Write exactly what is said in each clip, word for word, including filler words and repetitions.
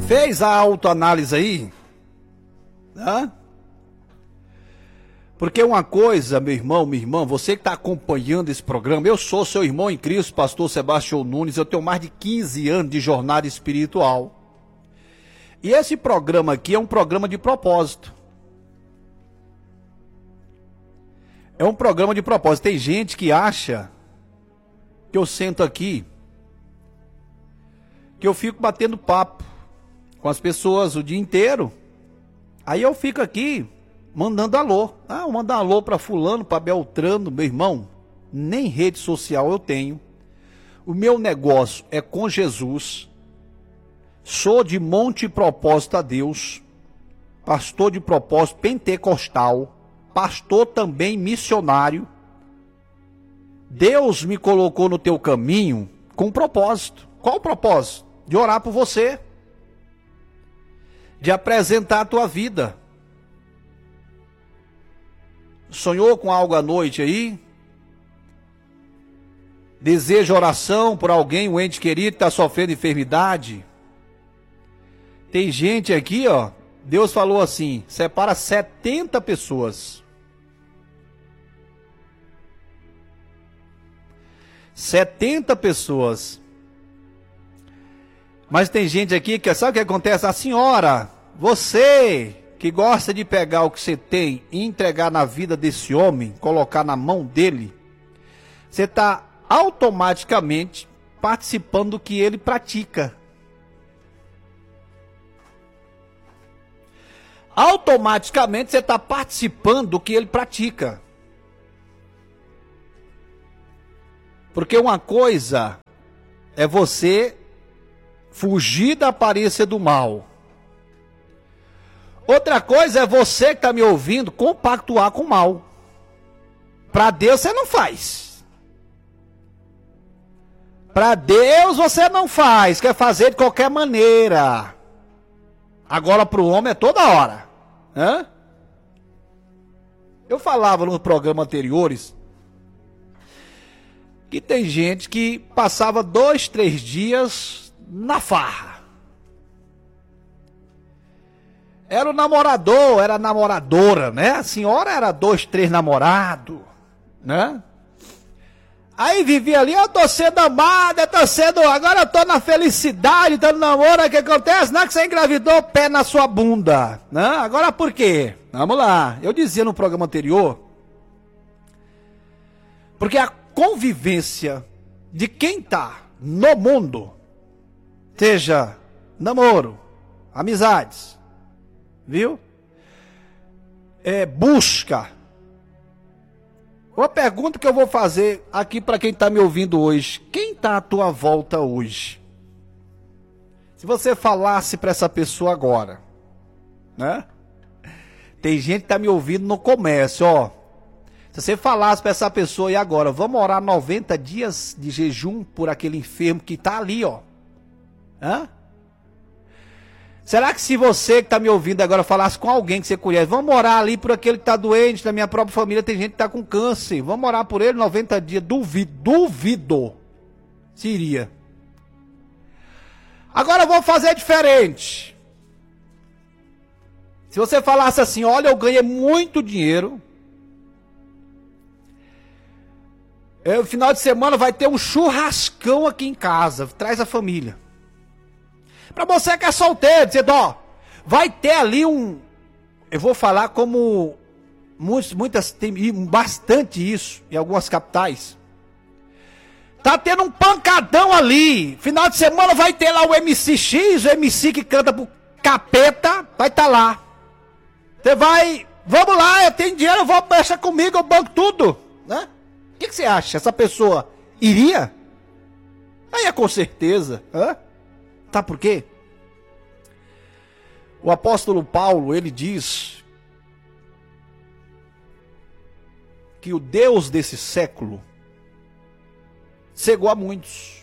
Fez a autoanálise aí? Hã? Porque uma coisa, meu irmão, minha irmã, você que está acompanhando esse programa, eu sou seu irmão em Cristo, pastor Sebastião Nunes, eu tenho mais de quinze anos de jornada espiritual. E esse programa aqui é um programa de propósito. É um programa de propósito. Tem gente que acha que eu sento aqui, que eu fico batendo papo com as pessoas o dia inteiro. Aí eu fico aqui mandando alô. Ah, eu mando alô para fulano, para Beltrano, meu irmão. Nem rede social eu tenho. O meu negócio é com Jesus. Sou de monte propósito a Deus. Pastor de propósito pentecostal. Pastor também missionário. Deus me colocou no teu caminho com propósito. Qual o propósito? De orar por você. De apresentar a tua vida. Sonhou com algo à noite aí? Deseja oração por alguém, um ente querido que está sofrendo enfermidade? Tem gente aqui, ó. Deus falou assim: separa setenta pessoas. setenta pessoas. Mas tem gente aqui que sabe o que acontece? A senhora, você que gosta de pegar o que você tem e entregar na vida desse homem, colocar na mão dele, você está automaticamente participando do que ele pratica. Automaticamente você está participando do que ele pratica. Porque uma coisa é você fugir da aparência do mal. Outra coisa é você que está me ouvindo compactuar com o mal. Para Deus você não faz. Para Deus você não faz, quer fazer de qualquer maneira. Agora para o homem é toda hora. Hã? Eu falava nos programas anteriores que tem gente que passava dois, três dias na farra. Era o namorador, era a namoradora, né? A senhora era dois, três namorados, né? Aí vivia ali, eu tô sendo amada, eu tô sendo, agora eu tô na felicidade, tô no namoro, o que acontece? Não é que você engravidou, pé na sua bunda, né? Agora por quê? Vamos lá, eu dizia no programa anterior, porque a convivência de quem tá no mundo, seja namoro, amizades, viu? É, busca. Uma pergunta que eu vou fazer aqui para quem está me ouvindo hoje. Quem está à tua volta hoje? Se você falasse para essa pessoa agora, né? Tem gente que está me ouvindo no comércio, ó. Se você falasse para essa pessoa e agora, vamos orar noventa dias de jejum por aquele enfermo que está ali, ó. Hã? Será que se você que está me ouvindo agora falasse com alguém que você conhece, vamos orar ali por aquele que está doente, na minha própria família tem gente que está com câncer, vamos orar por ele noventa dias, duvido, duvido, se iria. Agora eu vou fazer diferente. Se você falasse assim, olha, eu ganhei muito dinheiro, é, no final de semana vai ter um churrascão aqui em casa, traz a família. Para você que é solteiro, dizendo, ó, vai ter ali um, eu vou falar como muitas, muitas tem bastante isso em algumas capitais. Tá tendo um pancadão ali. Final de semana vai ter lá o M C X, o M C que canta pro capeta, vai estar tá lá. Você vai, vamos lá, eu tenho dinheiro, eu vou, deixa comigo, eu banco tudo, né? O que, que você acha? Essa pessoa iria? Aí é com certeza, hã? Sabe por quê? O apóstolo Paulo, ele diz que o Deus desse século cegou a muitos.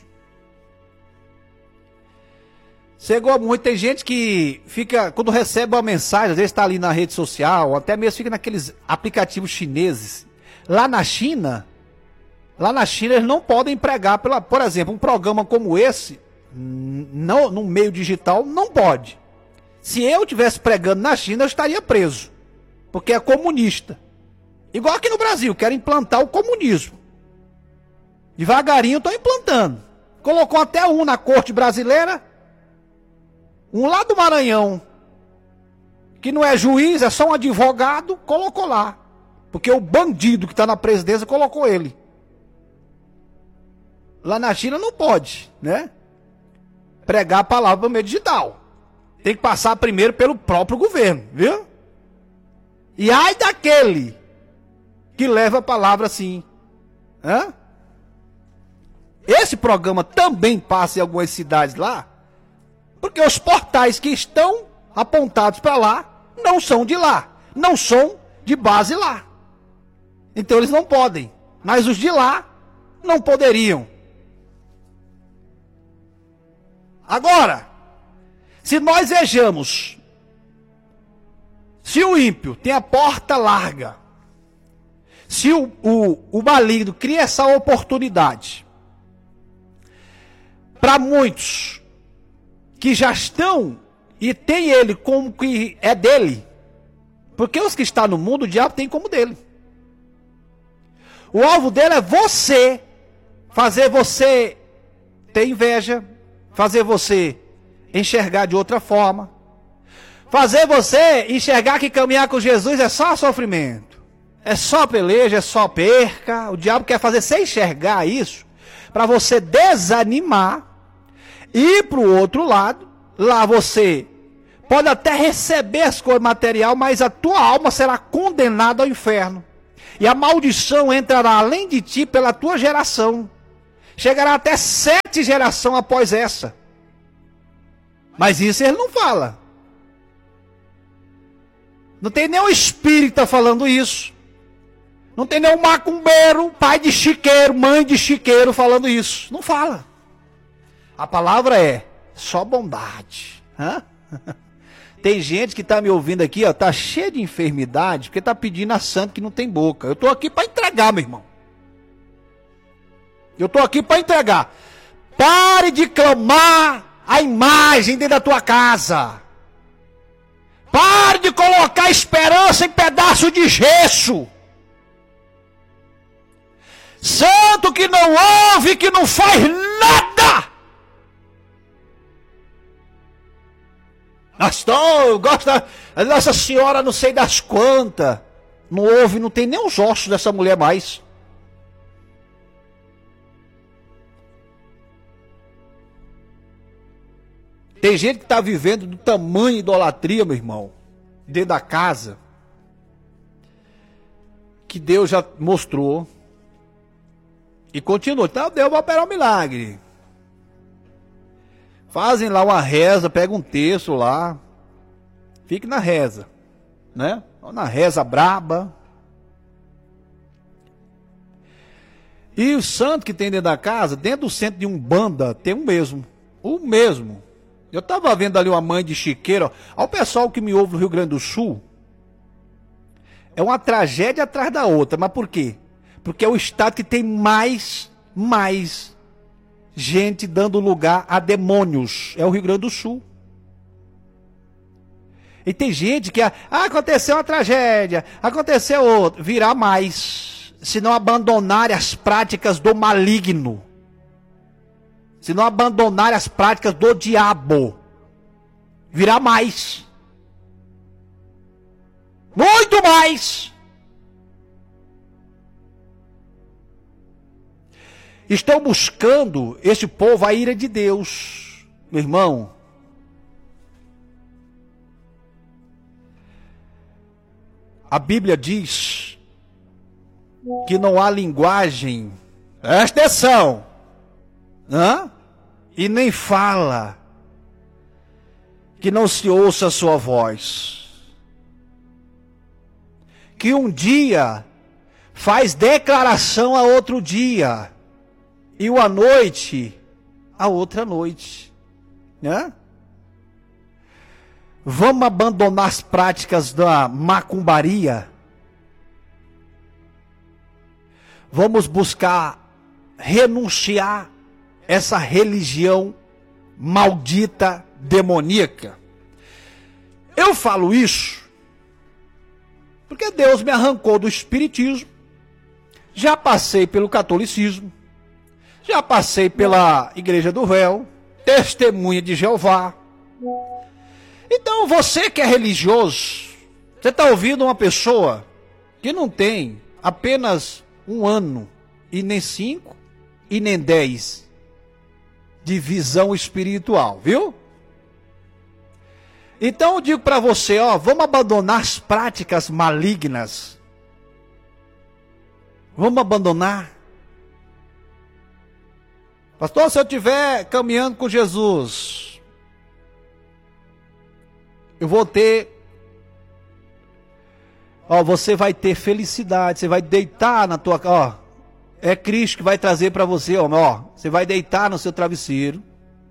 Cegou a muitos. Tem gente que fica, quando recebe uma mensagem, às vezes está ali na rede social, até mesmo fica naqueles aplicativos chineses. Lá na China, lá na China eles não podem pregar, pela, por exemplo, um programa como esse, não, no meio digital, não pode. Se eu estivesse pregando na China, eu estaria preso, porque é comunista. Igual aqui no Brasil, querem implantar o comunismo. Devagarinho estão implantando. Colocou até um na corte brasileira, um lá do Maranhão, que não é juiz, é só um advogado, colocou lá. Porque o bandido que está na presidência colocou ele. Lá na China não pode, né? Pregar a palavra no meio digital. Tem que passar primeiro pelo próprio governo, viu? E ai daquele que leva a palavra assim. Hã? Esse programa também passa em algumas cidades lá, porque os portais que estão apontados para lá não são de lá, não são de base lá. Então eles não podem, mas os de lá não poderiam. Agora, se nós vejamos, se o ímpio tem a porta larga, se o, o, o maligno cria essa oportunidade, para muitos que já estão e tem ele como que é dele, porque os que estão no mundo, o diabo tem como dele. O alvo dele é você, fazer você ter inveja, fazer você enxergar de outra forma, fazer você enxergar que caminhar com Jesus é só sofrimento, é só peleja, é só perca. O diabo quer fazer você enxergar isso, para você desanimar, ir para o outro lado. Lá você pode até receber as coisas materiais, mas a tua alma será condenada ao inferno. E a maldição entrará além de ti pela tua geração. Chegará até sete gerações após essa. Mas isso ele não fala. Não tem nenhum espírita falando isso. Não tem nenhum macumbeiro, pai de chiqueiro, mãe de chiqueiro falando isso. Não fala. A palavra é só bondade. Hã? Tem gente que está me ouvindo aqui, ó, tá cheio de enfermidade, porque está pedindo a santo que não tem boca. Eu estou aqui para entregar, meu irmão. Eu estou aqui para entregar. Pare de clamar a imagem dentro da tua casa. Pare de colocar esperança em pedaço de gesso. Santo que não ouve, que não faz nada. Pastor, eu gosto da Nossa Senhora, não sei das quantas. Não ouve, não tem nem os ossos dessa mulher mais. Tem gente que está vivendo do tamanho idolatria, meu irmão, dentro da casa, que Deus já mostrou e continua. Então Deus vai operar um milagre. Fazem lá uma reza, pega um texto lá, fique na reza, né? Na reza braba. E o santo que tem dentro da casa, dentro do centro de Umbanda, tem o mesmo, o mesmo. Eu estava vendo ali uma mãe de chiqueiro, ó. Ao pessoal que me ouve no Rio Grande do Sul, é uma tragédia atrás da outra. Mas por quê? Porque é o estado que tem mais, mais gente dando lugar a demônios. É o Rio Grande do Sul. E tem gente que, ah, aconteceu uma tragédia, aconteceu outra, virá mais, se não abandonarem as práticas do maligno. Se não abandonar as práticas do diabo, virá mais. Muito mais. Estão buscando, este povo, a ira de Deus. Meu irmão, a Bíblia diz que não há linguagem, presta atenção, hã? E nem fala que não se ouça a sua voz. Que um dia faz declaração a outro dia, e uma noite a outra noite, né? Vamos abandonar as práticas da macumbaria. Vamos buscar renunciar essa religião maldita, demoníaca. Eu falo isso porque Deus me arrancou do espiritismo, já passei pelo catolicismo, já passei pela Igreja do Véu, Testemunha de Jeová. Então você que é religioso, você está ouvindo uma pessoa que não tem apenas um ano, e nem cinco, e nem dez de visão espiritual, viu? Então eu digo para você, ó, vamos abandonar as práticas malignas. Vamos abandonar. Pastor, se eu estiver caminhando com Jesus, eu vou ter, ó, você vai ter felicidade, você vai deitar na tua, ó, é Cristo que vai trazer para você, ó, ó, você vai deitar no seu travesseiro,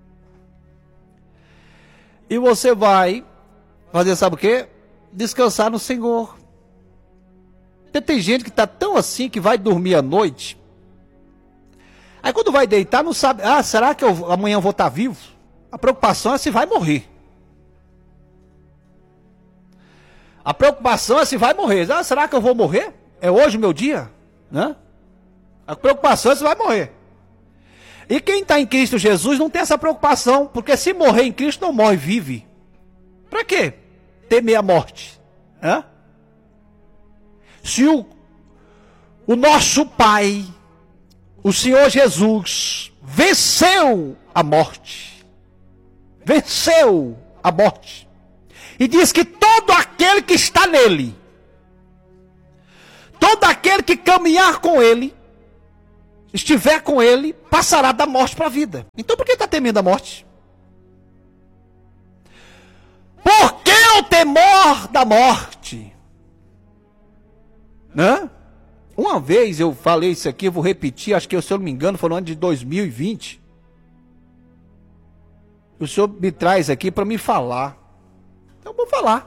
e você vai fazer, sabe o quê? Descansar no Senhor. Porque tem gente que está tão assim que vai dormir à noite, aí quando vai deitar não sabe, ah, será que eu, amanhã eu vou estar vivo? A preocupação é se vai morrer. A preocupação é se vai morrer. Ah, será que eu vou morrer? É hoje o meu dia? Né? A preocupação é se vai morrer. E quem está em Cristo Jesus não tem essa preocupação, porque se morrer em Cristo não morre, vive. Para quê? Temer a morte. Né? Se o, o nosso Pai, o Senhor Jesus, venceu a morte, venceu a morte, e diz que todo aquele que está nele, todo aquele que caminhar com ele, estiver com ele, passará da morte para a vida. Então por que está temendo a morte? Por que o temor da morte? Né? Uma vez eu falei isso aqui, eu vou repetir, acho que se eu não me engano foi no ano de dois mil e vinte. O senhor me traz aqui para me falar. Então eu vou falar.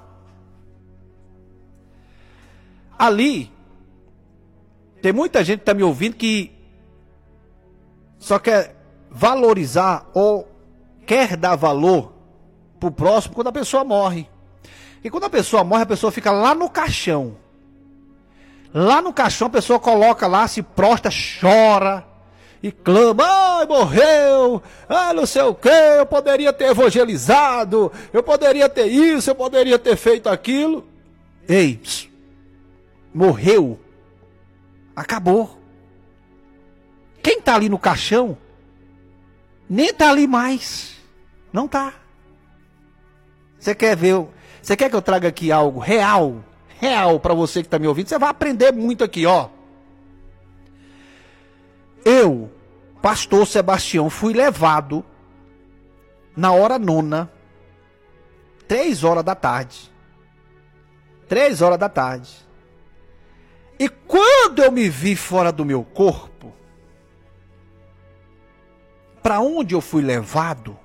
Ali, tem muita gente que está me ouvindo que só quer valorizar ou quer dar valor para o próximo quando a pessoa morre. E quando a pessoa morre, a pessoa fica lá no caixão. Lá no caixão a pessoa coloca lá, se prostra, chora e clama, ai, morreu, ai, não sei o que, eu poderia ter evangelizado, eu poderia ter isso, eu poderia ter feito aquilo. Ei, pss, morreu, acabou. Quem está ali no caixão, nem está ali mais, não está. Você quer ver, você quer que eu traga aqui algo real? Real para você que está me ouvindo, você vai aprender muito aqui, ó. Eu, pastor Sebastião, fui levado na hora nona, três horas da tarde. Três horas da tarde. E quando eu me vi fora do meu corpo, para onde eu fui levado?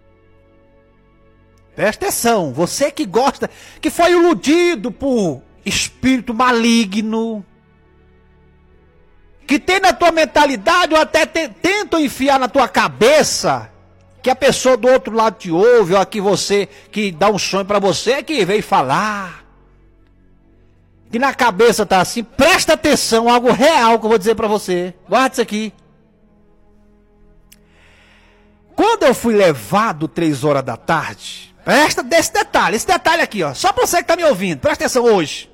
Presta atenção, você que gosta, que foi iludido por espírito maligno, que tem na tua mentalidade ou até te, tentam enfiar na tua cabeça, que a pessoa do outro lado te ouve, ou aqui você, que dá um sonho para você, que veio falar, que na cabeça tá assim, presta atenção, algo real que eu vou dizer para você, guarda isso aqui. Quando eu fui levado três horas da tarde, presta desse detalhe, esse detalhe aqui, ó, só para você que tá me ouvindo, presta atenção hoje.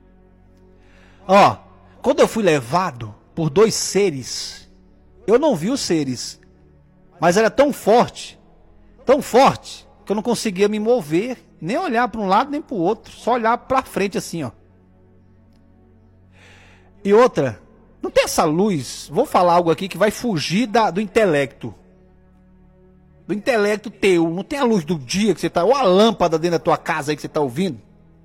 Ó, quando eu fui levado por dois seres, eu não vi os seres, mas era tão forte, tão forte, que eu não conseguia me mover, nem olhar para um lado nem para o outro, só olhar para frente assim, ó. E outra, não tem essa luz, vou falar algo aqui que vai fugir da, do intelecto. Do intelecto teu, não tem a luz do dia que você está, ou a lâmpada dentro da tua casa aí que você está ouvindo.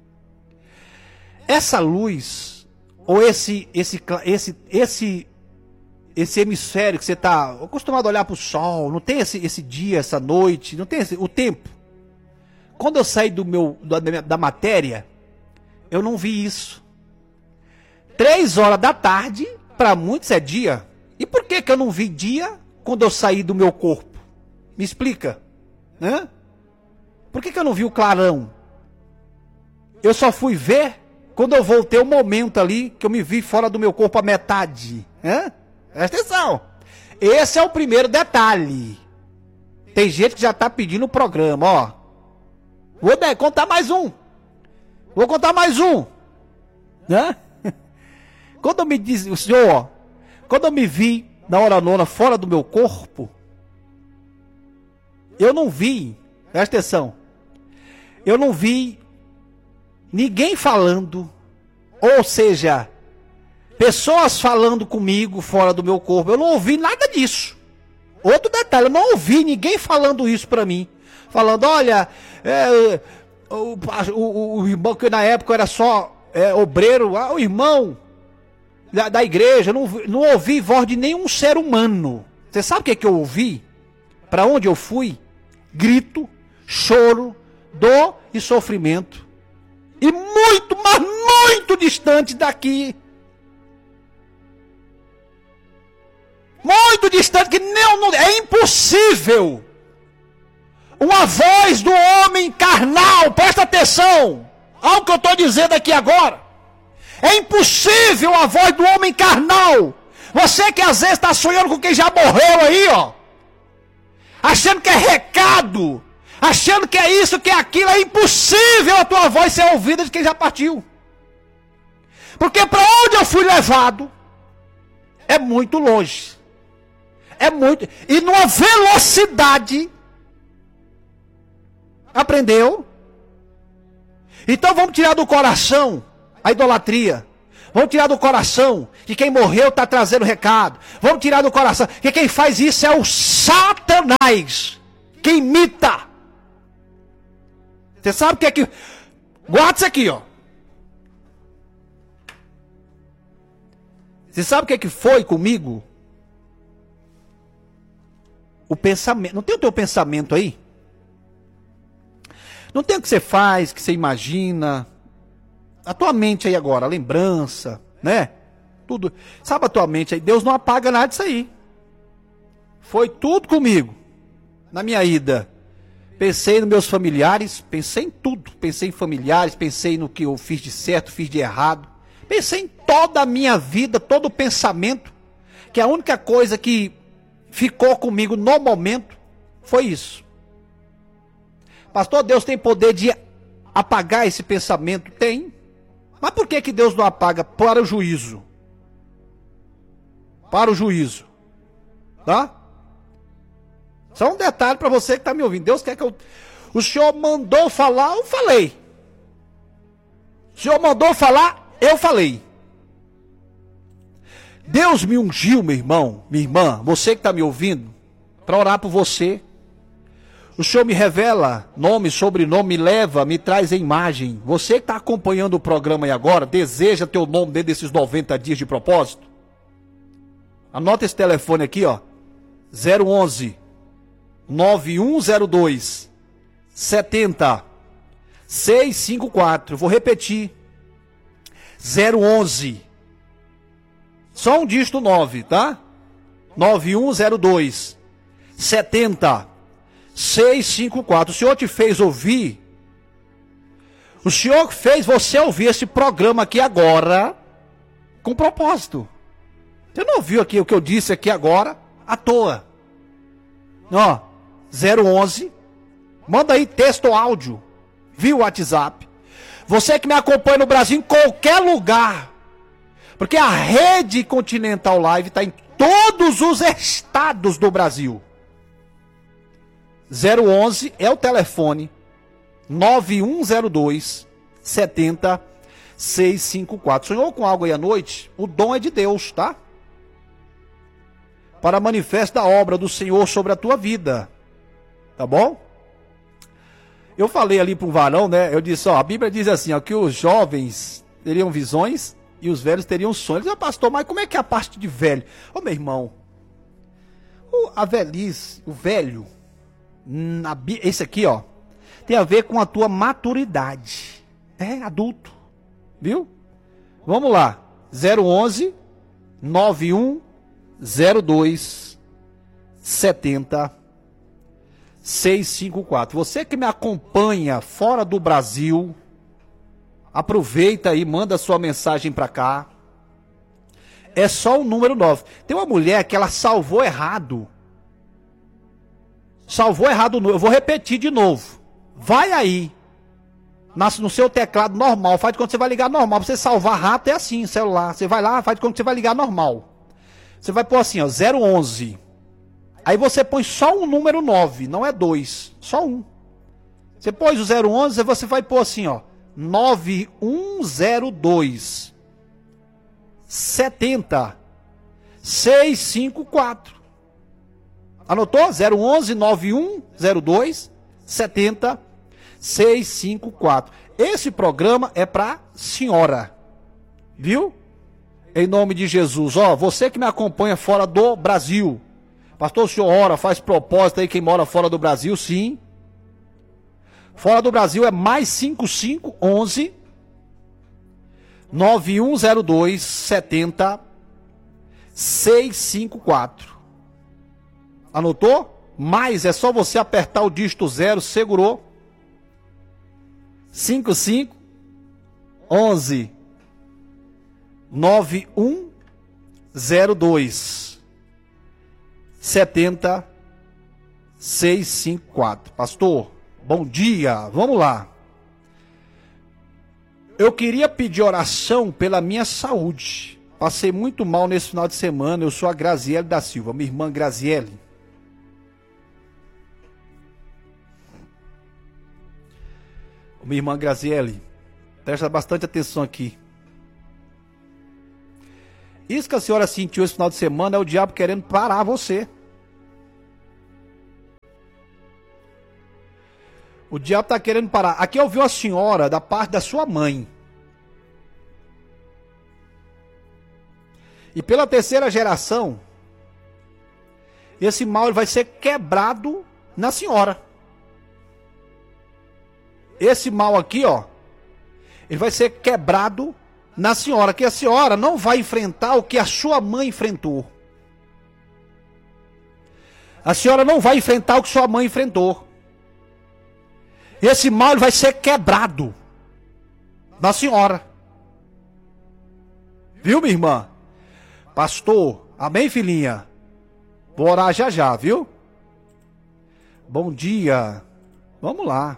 Essa luz, ou esse, esse, esse, esse, esse hemisfério que você está acostumado a olhar para o sol, não tem esse, esse dia, essa noite, não tem esse, o tempo. Quando eu saí do meu, da, da matéria, eu não vi isso. Três horas da tarde, para muitos é dia. E por que que eu não vi dia quando eu saí do meu corpo? Me explica. Hã? Por que que eu não vi o clarão? Eu só fui ver quando eu voltei o momento ali que eu me vi fora do meu corpo a metade. Hã? Presta atenção. Esse é o primeiro detalhe. Tem gente que já está pedindo o programa, ó. Vou contar mais um. Vou contar mais um. Hã? Quando eu me diz, o senhor, ó, quando eu me vi na hora nona fora do meu corpo, eu não vi, presta atenção, eu não vi ninguém falando, ou seja, pessoas falando comigo fora do meu corpo, eu não ouvi nada disso. Outro detalhe, eu não ouvi ninguém falando isso pra mim, falando, olha, é, o, o, o irmão que na época era só é, obreiro, ah, o irmão da, da igreja, não, não ouvi voz de nenhum ser humano. Você sabe o que, é que eu ouvi? Para onde eu fui? Grito, choro, dor e sofrimento. E muito, mas muito distante daqui. Muito distante, que não, não, é impossível. Uma voz do homem carnal, presta atenção ao que eu estou dizendo aqui agora. É impossível a voz do homem carnal. Você que às vezes está sonhando com quem já morreu aí, ó. Achando que é recado. Achando que é isso, que é aquilo. É impossível a tua voz ser ouvida de quem já partiu. Porque para onde eu fui levado é muito longe. É muito. E numa velocidade. Aprendeu? Então vamos tirar do coração a idolatria. Vamos tirar do coração que quem morreu está trazendo recado. Vamos tirar do coração que quem faz isso é o Satanás, que imita. Você sabe o que é que... Guarda isso aqui, ó. Você sabe o que é que foi comigo? O pensamento. Não tem o teu pensamento aí? Não tem o que você faz, que você imagina. A tua mente aí agora, a lembrança, né? Tudo. Sabe a tua mente aí? Deus não apaga nada disso aí. Foi tudo comigo. Na minha ida. Pensei nos meus familiares, pensei em tudo. Pensei em familiares, pensei no que eu fiz de certo, fiz de errado. Pensei em toda a minha vida, todo o pensamento. Que a única coisa que ficou comigo no momento foi isso. Pastor, Deus tem poder de apagar esse pensamento? Tem. Mas por que que Deus não apaga? Para o juízo. Para o juízo. Tá? Só um detalhe para você que está me ouvindo. Deus quer que eu... O Senhor mandou falar, eu falei. O Senhor mandou falar, eu falei. Deus me ungiu, meu irmão, minha irmã, você que está me ouvindo, para orar por você. O Senhor me revela nome, sobrenome, me leva, me traz a imagem. Você que está acompanhando o programa aí agora, deseja ter o nome dentro desses noventa dias de propósito? Anota esse telefone aqui, ó. zero onze, nove um zero dois, setenta, seiscentos e cinquenta e quatro. Vou repetir. zero onze. Só um dígito nove, tá? nove um zero dois, setenta, seiscentos e cinquenta e quatro. O Senhor te fez ouvir. O Senhor fez você ouvir esse programa aqui agora com propósito. Você não ouviu aqui o que eu disse aqui agora à toa. Ó, zero onze. Manda aí texto ou áudio via WhatsApp. Você que me acompanha no Brasil, em qualquer lugar. Porque a Rede Continental Live está em todos os estados do Brasil. zero onze é o telefone. nove um zero dois, setenta, seiscentos e cinquenta e quatro. Sonhou com algo aí à noite? O dom é de Deus, tá? Para manifestar a obra do Senhor sobre a tua vida. Tá bom? Eu falei ali para um varão, né? Eu disse, ó, a Bíblia diz assim, ó, que os jovens teriam visões e os velhos teriam sonhos. Eu disse, pastor, mas como é que é a parte de velho? Ô, meu irmão, o, a velhice, o velho, na, esse aqui, ó, tem a ver com a tua maturidade. É adulto, viu? Vamos lá, zero onze, nove um zero dois, setenta, seis cinco quatro. Você que me acompanha fora do Brasil, aproveita aí, manda sua mensagem para cá. É só o número nove. Tem uma mulher que ela salvou errado. Salvou errado. Eu vou repetir de novo. Vai aí. No seu teclado normal. Faz quando você vai ligar normal. Pra você salvar rápido é assim, celular. Você vai lá, faz quando você vai ligar normal. Você vai pôr assim, ó, zero onze. Aí você põe só um número nove, não é dois, só um. Você pôs o zero onze, você vai pôr assim, ó, nove um zero dois setenta seis cinco quatro. Anotou? zero onze nove um zero dois setenta seis cinco quatro. Esse programa é para senhora. Viu? Em nome de Jesus. Ó, você que me acompanha fora do Brasil. Pastor, o senhor ora, faz propósito aí quem mora fora do Brasil, sim. Fora do Brasil é mais cinco cinco onze nove um zero dois setenta seis cinco quatro. Anotou? Mais é só você apertar o dígito zero, segurou. cinco cinco onze nove um zero dois setenta seis cinco quatro. Pastor, bom dia, vamos lá. Eu queria pedir oração pela minha saúde. Passei muito mal nesse final de semana. Eu sou a Graziele da Silva, minha irmã Graziele. Minha irmã Graziele, presta bastante atenção aqui. Isso que a senhora sentiu esse final de semana é o diabo querendo parar você. O diabo está querendo parar. Aqui ouviu a senhora da parte da sua mãe. E pela terceira geração, esse mal ele vai ser quebrado na senhora. Esse mal aqui, ó, ele vai ser quebrado na senhora, que a senhora não vai enfrentar o que a sua mãe enfrentou. A senhora não vai enfrentar o que sua mãe enfrentou. Esse mal ele vai ser quebrado na senhora. Viu, minha irmã? Pastor, amém, filhinha? Vou orar já já, viu? Bom dia. Vamos lá.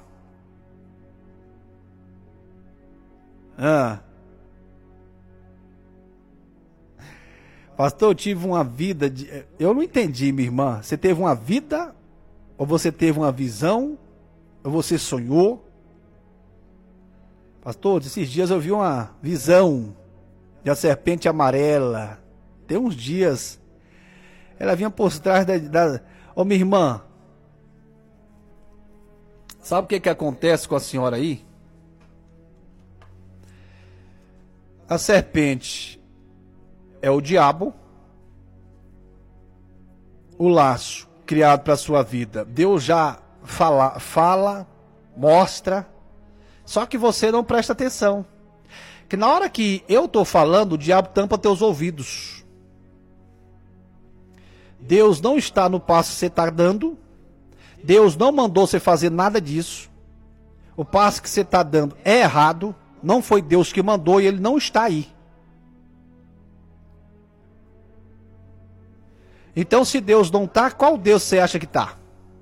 Ah. Pastor, eu tive uma vida de... Eu não entendi, minha irmã. Você teve uma vida? Ou você teve uma visão? Ou você sonhou? Pastor, esses dias eu vi uma visão de uma serpente amarela. Tem uns dias. Ela vinha por trás da... da... Ô, minha irmã. Sabe o que que acontece com a senhora aí? A serpente é o diabo. O laço criado para a sua vida. Deus já fala, fala, mostra. Só que você não presta atenção. Que na hora que eu estou falando, o diabo tampa teus ouvidos. Deus não está no passo que você está dando. Deus não mandou você fazer nada disso. O passo que você está dando é errado. Não foi Deus que mandou e ele não está aí. Então, se Deus não está, qual Deus você acha que está?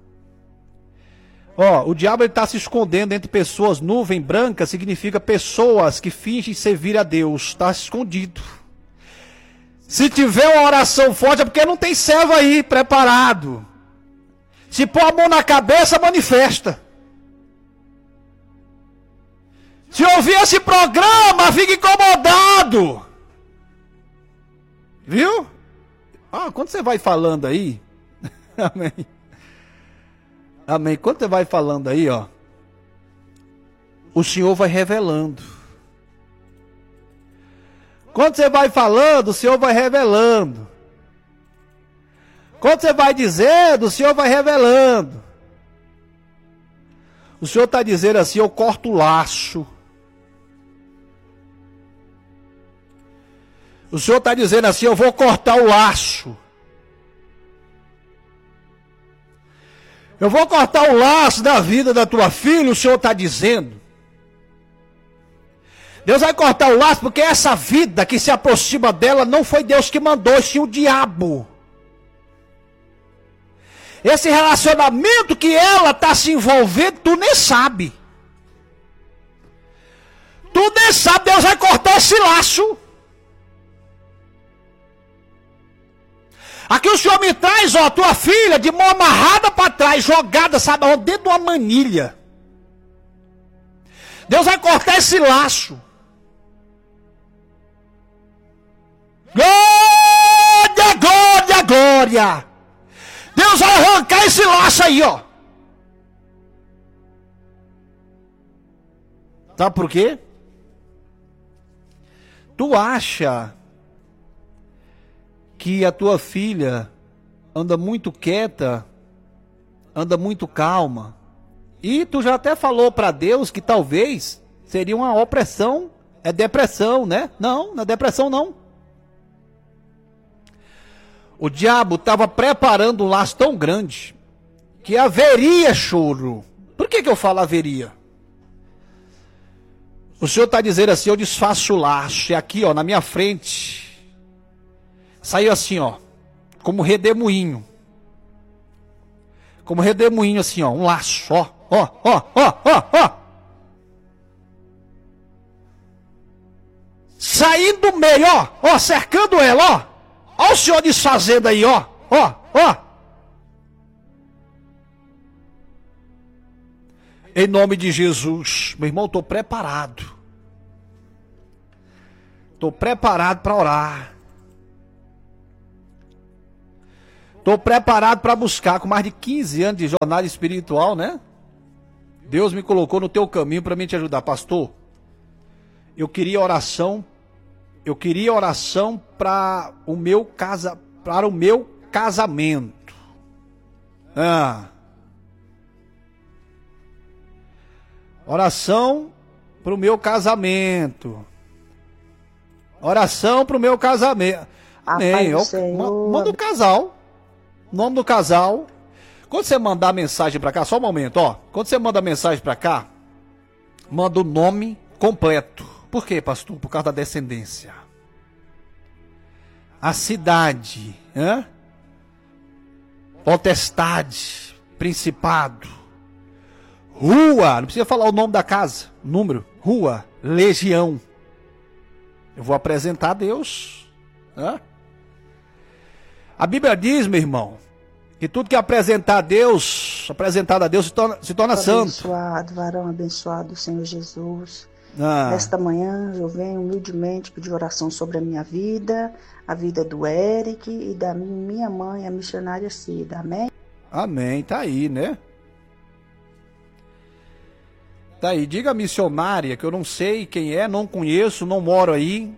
Ó, o diabo está se escondendo entre pessoas. Nuvem branca significa pessoas que fingem servir a Deus. Está escondido. Se tiver uma oração forte é porque não tem servo aí preparado. Se pôr a mão na cabeça, manifesta. Se ouvir esse programa, fica incomodado. Viu? Ah, quando você vai falando aí, amém. Amém. Quando você vai falando aí, ó, o Senhor vai revelando. Quando você vai falando, o Senhor vai revelando. Quando você vai dizendo, o Senhor vai revelando. O Senhor está dizendo assim, eu corto o laço. O Senhor está dizendo assim, eu vou cortar o laço. Eu vou cortar o laço da vida da tua filha, o Senhor está dizendo. Deus vai cortar o laço porque essa vida que se aproxima dela não foi Deus que mandou, sim o diabo. Esse relacionamento que ela está se envolvendo, tu nem sabe. Tu nem sabe, Deus vai cortar esse laço. Aqui o Senhor me traz, ó, tua filha de mão amarrada para trás, jogada, sabe, ó, dentro de uma manilha. Deus vai cortar esse laço. Glória, glória, glória. Deus vai arrancar esse laço aí, ó. Sabe por quê? Tu acha que a tua filha anda muito quieta, anda muito calma, e tu já até falou para Deus que talvez seria uma opressão, é depressão, né? Não, não é depressão não. O diabo estava preparando um laço tão grande que haveria choro. Por que que eu falo haveria? O Senhor está dizendo assim, eu desfaço o laço, e aqui ó, na minha frente, saiu assim ó, como redemoinho. Como redemoinho assim ó, um laço, ó, ó, ó, ó, ó, ó. Saindo do meio, ó, ó, cercando ela, ó. Ó o Senhor desfazendo aí, ó, ó, ó. Em nome de Jesus, meu irmão, estou preparado. Estou preparado para orar. Estou preparado para buscar, com mais de quinze anos de jornada espiritual, né? Deus me colocou no teu caminho para me te ajudar. Pastor, eu queria oração, eu queria oração para o meu casa, para o meu casamento. Ah. Oração para o meu casamento. Oração para o meu casamento. Amém. Manda o casal. Nome do casal. Quando você mandar mensagem para cá, só um momento, ó. Quando você manda mensagem para cá, manda o nome completo. Por quê, pastor? Por causa da descendência. A cidade, hein? Potestade, principado. Rua, não precisa falar o nome da casa, número, rua, legião. Eu vou apresentar a Deus. Hein? A Bíblia diz, meu irmão, que tudo que apresentar a Deus, apresentado a Deus, se torna, se torna santo. Abençoado, varão abençoado, Senhor Jesus. Ah. Nesta manhã eu venho humildemente pedir oração sobre a minha vida, a vida do Eric e da minha mãe, a missionária Cida. Amém? Amém, tá aí, né? Tá aí, diga a missionária, que eu não sei quem é, não conheço, não moro aí.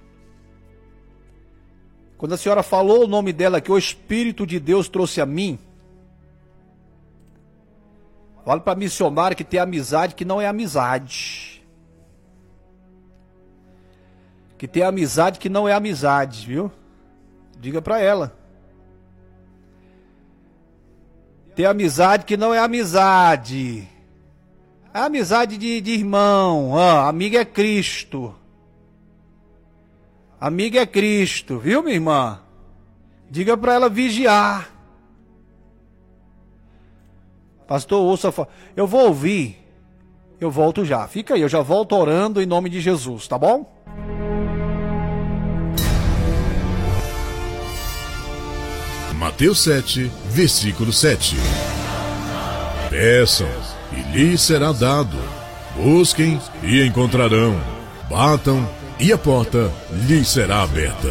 Quando a senhora falou o nome dela, que o Espírito de Deus trouxe a mim, fala para a missionária que tem amizade que não é amizade. Que tem amizade que não é amizade, viu? Diga para ela. Tem amizade que não é amizade. É amizade de, de irmão, ó, amigo é Cristo. Amigo é Cristo, viu, minha irmã? Diga para ela vigiar. Pastor, ouça, eu vou ouvir, eu volto já. Fica aí, eu já volto orando em nome de Jesus, tá bom? Mateus sete, versículo sete. Peçam, e lhes será dado. Busquem e encontrarão. Batam e a porta lhes será aberta.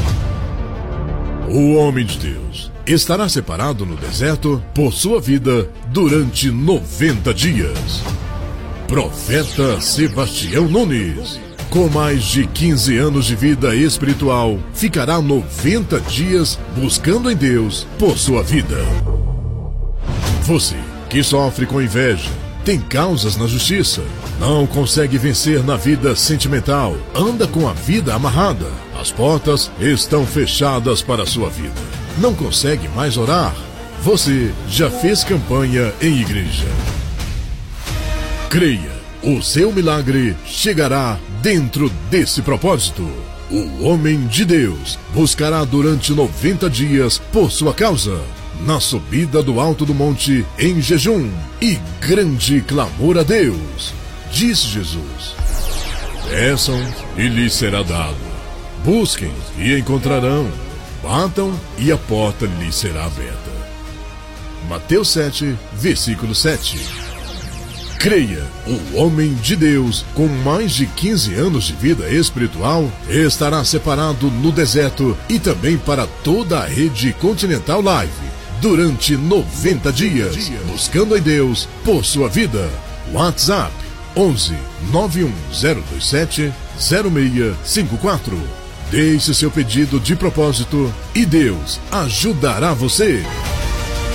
O homem de Deus estará separado no deserto por sua vida durante noventa dias. Profeta Sebastião Nunes, com mais de quinze anos de vida espiritual, ficará noventa dias buscando em Deus por sua vida. Você que sofre com inveja, tem causas na justiça, não consegue vencer na vida sentimental, anda com a vida amarrada, as portas estão fechadas para a sua vida, não consegue mais orar, Você já fez campanha em igreja? Creia, o seu milagre chegará dentro desse propósito. O homem de Deus buscará durante noventa dias por sua causa, na subida do alto do monte em jejum e grande clamor a Deus. Diz Jesus: peçam e lhes será dado, busquem e encontrarão, batam e a porta lhes será aberta. Mateus sete, versículo sete. Creia, o homem de Deus, com mais de quinze anos de vida espiritual, estará separado no deserto e também para toda a rede Continental Live, durante noventa dias, buscando em Deus por sua vida. WhatsApp onze, nove um zero dois sete, zero seis cinco quatro. Deixe seu pedido de propósito e Deus ajudará você.